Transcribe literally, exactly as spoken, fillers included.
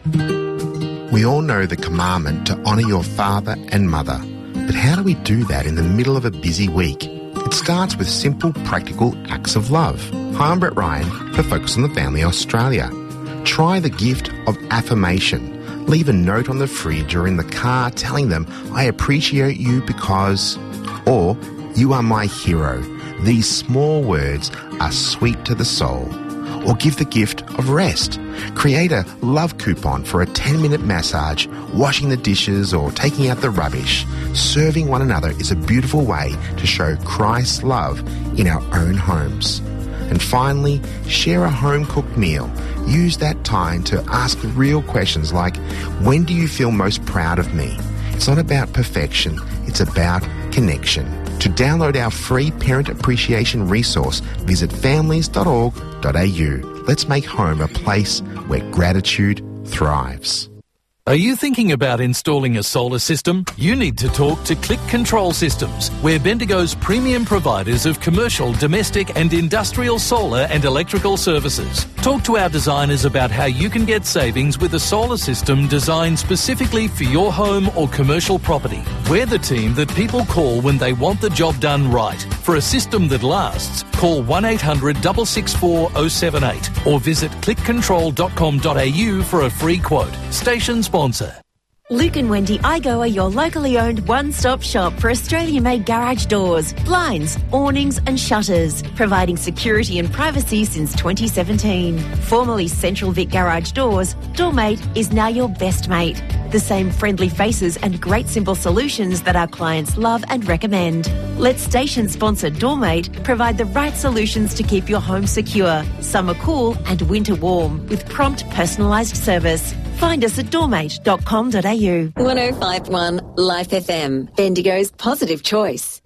We all know the commandment to honour your father and mother. But how do we do that in the middle of a busy week? It starts with simple, practical acts of love. Hi, I'm Brett Ryan for Focus on the Family Australia. Try the gift of affirmation. Leave a note on the fridge or in the car telling them, I appreciate you because, or you are my hero. These small words are sweet to the soul. Or give the gift of rest. Create a love coupon for a ten-minute massage, washing the dishes or taking out the rubbish. Serving one another is a beautiful way to show Christ's love in our own homes. And finally, share a home-cooked meal. Use that time to ask real questions like, when do you feel most proud of me? It's not about perfection, it's about connection. To download our free parent appreciation resource, visit families dot org dot a u. Let's make home a place where gratitude thrives. Are you thinking about installing a solar system? You need to talk to Click Control Systems. We're Bendigo's premium providers of commercial, domestic and industrial solar and electrical services. Talk to our designers about how you can get savings with a solar system designed specifically for your home or commercial property. We're the team that people call when they want the job done right. For a system that lasts, call one eight hundred, six six four, zero seven eight or visit click control dot com dot a u for a free quote. Station sponsor. Luke and Wendy Igo are your locally owned one-stop shop for Australian-made garage doors, blinds, awnings and shutters, providing security and privacy since twenty seventeen. Formerly Central Vic Garage Doors, Doormate is now your best mate. The same friendly faces and great simple solutions that our clients love and recommend. Let station sponsor Doormate provide the right solutions to keep your home secure, summer cool and winter warm with prompt personalised service. Find us at doormate dot com dot a u. one oh five point one Life F M, Bendigo's positive choice.